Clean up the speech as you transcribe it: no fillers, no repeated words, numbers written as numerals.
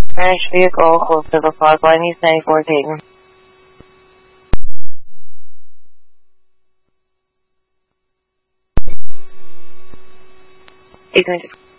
Crash vehicle close to the fog line, East 94 Dayton. East 94.